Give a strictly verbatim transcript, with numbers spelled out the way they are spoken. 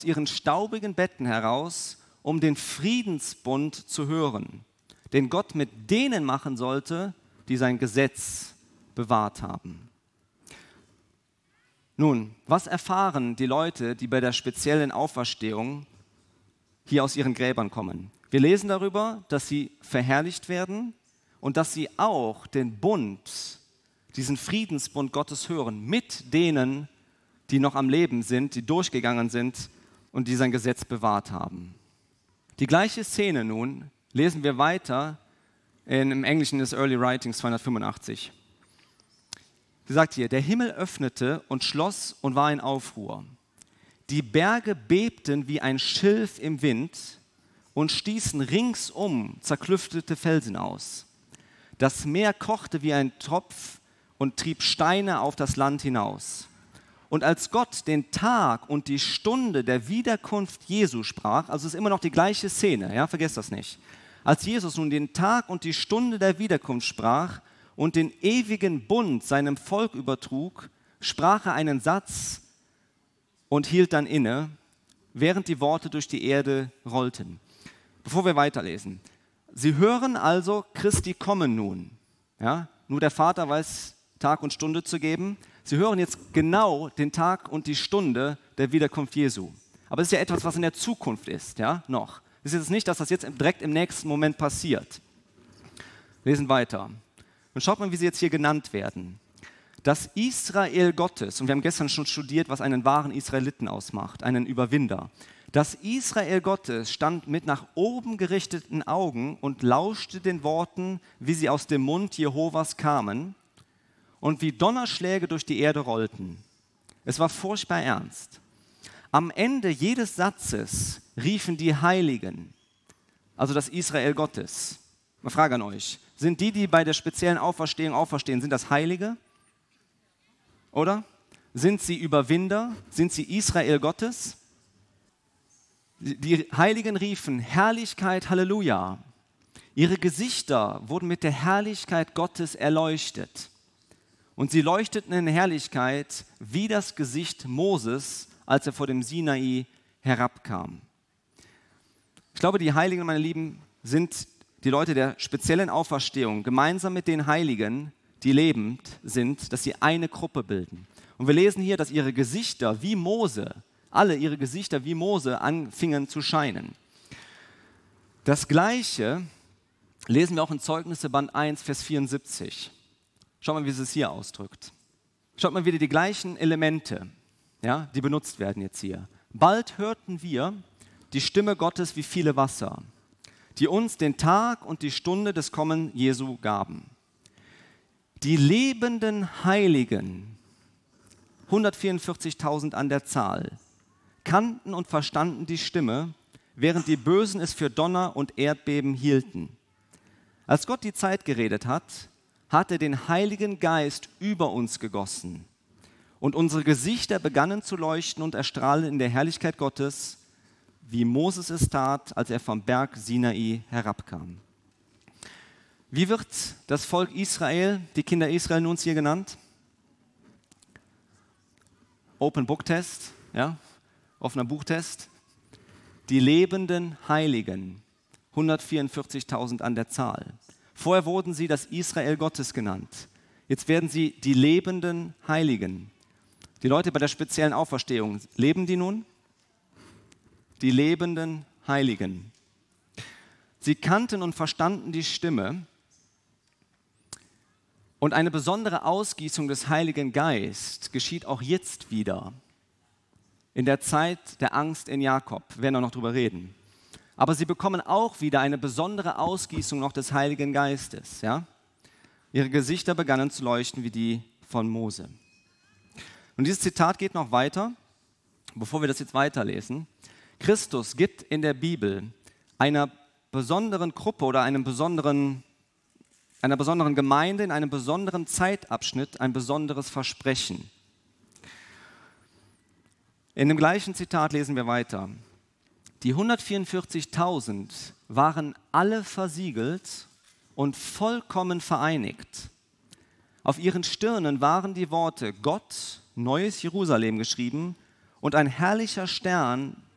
ihren staubigen Betten heraus, um den Friedensbund zu hören, den Gott mit denen machen sollte, die sein Gesetz bewahrt haben. Nun, was erfahren die Leute, die bei der speziellen Auferstehung hier aus ihren Gräbern kommen? Wir lesen darüber, dass sie verherrlicht werden und dass sie auch den Bund, diesen Friedensbund Gottes hören, mit denen, die noch am Leben sind, die durchgegangen sind und die sein Gesetz bewahrt haben. Die gleiche Szene nun lesen wir weiter in, im Englischen des Early Writings zweihundertfünfundachtzig. Sie sagt hier, der Himmel öffnete und schloss und war in Aufruhr. Die Berge bebten wie ein Schilf im Wind und stießen ringsum zerklüftete Felsen aus. Das Meer kochte wie ein Topf und trieb Steine auf das Land hinaus. Und als Gott den Tag und die Stunde der Wiederkunft Jesu sprach, also es ist immer noch die gleiche Szene, ja, vergesst das nicht. Als Jesus nun den Tag und die Stunde der Wiederkunft sprach und den ewigen Bund seinem Volk übertrug, sprach er einen Satz und hielt dann inne, während die Worte durch die Erde rollten. Bevor wir weiterlesen. Sie hören also, Christi kommen nun. Ja, nur der Vater weiß, Tag und Stunde zu geben. Sie hören jetzt genau den Tag und die Stunde der Wiederkunft Jesu. Aber es ist ja etwas, was in der Zukunft ist, ja, noch. Es ist jetzt nicht, dass das jetzt direkt im nächsten Moment passiert. Lesen weiter. Und schaut mal, wie sie jetzt hier genannt werden. Das Israel Gottes, und wir haben gestern schon studiert, was einen wahren Israeliten ausmacht, einen Überwinder. Das Israel Gottes stand mit nach oben gerichteten Augen und lauschte den Worten, wie sie aus dem Mund Jehovas kamen und wie Donnerschläge durch die Erde rollten. Es war furchtbar ernst. Am Ende jedes Satzes riefen die Heiligen, also das Israel Gottes. Eine Frage an euch. Sind die, die bei der speziellen Auferstehung auferstehen, sind das Heilige? Oder? Sind sie Überwinder? Sind sie Israel Gottes? Die Heiligen riefen Herrlichkeit, Halleluja. Ihre Gesichter wurden mit der Herrlichkeit Gottes erleuchtet. Und sie leuchteten in Herrlichkeit wie das Gesicht Moses, als er vor dem Sinai herabkam. Ich glaube, die Heiligen, meine Lieben, sind die Leute der speziellen Auferstehung, gemeinsam mit den Heiligen, die lebend sind, dass sie eine Gruppe bilden. Und wir lesen hier, dass ihre Gesichter wie Mose, alle ihre Gesichter wie Mose anfingen zu scheinen. Das Gleiche lesen wir auch in Zeugnisse Band eins, Vers vierundsiebzig. Schaut mal, wie sie es hier ausdrückt. Schaut mal wieder die gleichen Elemente, ja, die benutzt werden jetzt hier. Bald hörten wir die Stimme Gottes wie viele Wasser, die uns den Tag und die Stunde des Kommen Jesu gaben. Die lebenden Heiligen, hundertvierundvierzigtausend an der Zahl, kannten und verstanden die Stimme, während die Bösen es für Donner und Erdbeben hielten. Als Gott die Zeit geredet hat, hat er den Heiligen Geist über uns gegossen. Und unsere Gesichter begannen zu leuchten und erstrahlen in der Herrlichkeit Gottes, wie Moses es tat, als er vom Berg Sinai herabkam. Wie wird das Volk Israel, die Kinder Israel nun hier genannt? Open Book Test, ja, offener Buchtest. Die lebenden Heiligen, hundertvierundvierzigtausend an der Zahl. Vorher wurden sie das Israel Gottes genannt. Jetzt werden sie die lebenden Heiligen. Die Leute bei der speziellen Auferstehung, leben die nun? Die lebenden Heiligen. Sie kannten und verstanden die Stimme und eine besondere Ausgießung des Heiligen Geistes geschieht auch jetzt wieder. In der Zeit der Angst in Jakob, wir werden auch noch drüber reden. Aber sie bekommen auch wieder eine besondere Ausgießung noch des Heiligen Geistes. Ja? Ihre Gesichter begannen zu leuchten wie die von Mose. Und dieses Zitat geht noch weiter, bevor wir das jetzt weiterlesen. Christus gibt in der Bibel einer besonderen Gruppe oder einem besonderen, einer besonderen Gemeinde in einem besonderen Zeitabschnitt ein besonderes Versprechen. In dem gleichen Zitat lesen wir weiter. Die hundertvierundvierzigtausend waren alle versiegelt und vollkommen vereinigt. Auf ihren Stirnen waren die Worte Gott, neues Jerusalem geschrieben und ein herrlicher Stern